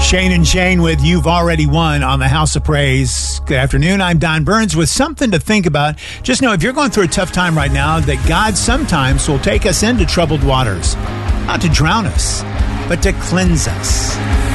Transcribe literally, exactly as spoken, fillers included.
Shane and Shane with You've Already Won on the House of Praise. Good afternoon. I'm Don Burns with something to think about. Just know if you're going through a tough time right now, that God sometimes will take us into troubled waters. Not to drown us, but to cleanse us.